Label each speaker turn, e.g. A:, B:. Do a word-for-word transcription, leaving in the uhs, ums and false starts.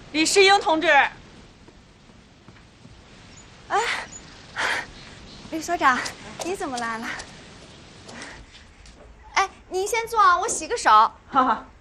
A: 李世英同志。
B: 哎，李所长，你怎么来了？哎，您先坐啊，我洗个手。
A: 哈哈。